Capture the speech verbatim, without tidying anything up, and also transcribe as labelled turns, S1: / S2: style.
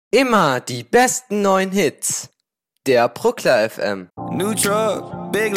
S1: Immer die besten neuen Hits. Der Bruckler F M.
S2: New truck, big